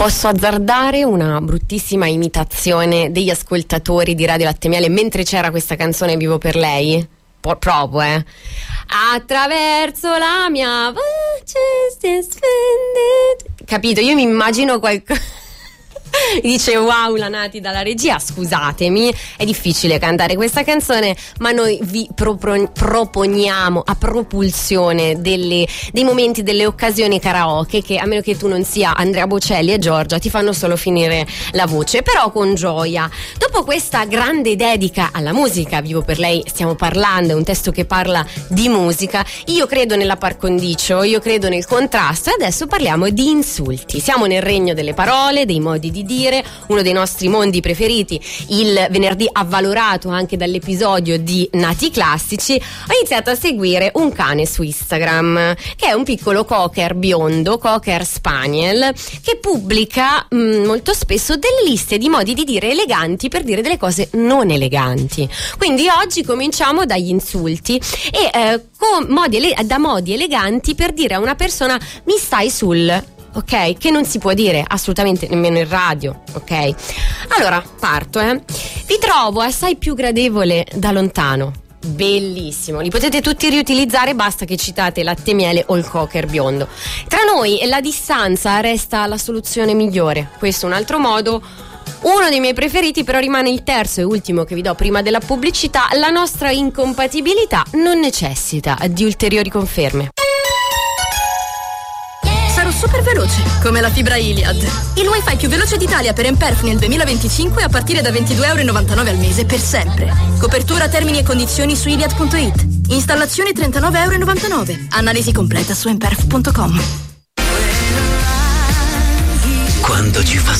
Posso azzardare una bruttissima imitazione degli ascoltatori di Radio Latte e Miele mentre c'era questa canzone Vivo per lei? Proprio, attraverso la mia voce capito? Io mi immagino qualcosa. Dice wow la Nati dalla regia, scusatemi, è difficile cantare questa canzone, ma noi vi proponiamo a propulsione dei momenti, delle occasioni karaoke che, a meno che tu non sia Andrea Bocelli e Giorgia, ti fanno solo finire la voce, però con gioia. Dopo questa grande dedica alla musica, Vivo per lei, stiamo parlando, è un testo che parla di musica, io credo nella par condicio, io credo nel contrasto, e adesso parliamo di insulti. Siamo nel regno delle parole, dei modi di dire, uno dei nostri mondi preferiti. Il venerdì, avvalorato anche dall'episodio di Nati Classici, ho iniziato a seguire un cane su Instagram che è un piccolo cocker biondo, cocker spaniel, che pubblica molto spesso delle liste di modi di dire eleganti per dire delle cose non eleganti. Quindi oggi cominciamo dagli insulti e da modi eleganti per dire a una persona mi stai sul, ok? Che non si può dire assolutamente nemmeno in radio, ok? Allora, parto, Vi trovo assai più gradevole da lontano. Bellissimo, li potete tutti riutilizzare, basta che citate Latte e Miele o il cocker biondo. Tra noi la distanza resta la soluzione migliore. Questo è un altro modo. Uno dei miei preferiti però rimane il terzo e ultimo che vi do prima della pubblicità. La nostra incompatibilità non necessita di ulteriori conferme. Super veloce, come la fibra Iliad. Il wifi più veloce d'Italia per Emperf nel 2025 a partire da €22,99 al mese per sempre. Copertura, termini e condizioni su iliad.it. Installazione €39,99. Analisi completa su emperf.com. Quando ci fa